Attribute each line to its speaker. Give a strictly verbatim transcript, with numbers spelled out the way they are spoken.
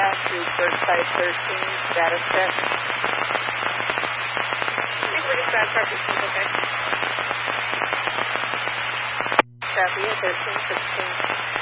Speaker 1: path to Bird Site thirteen, status check.
Speaker 2: Newport dispatch, Harper Pacific.
Speaker 1: Copy, thirteen sixteen.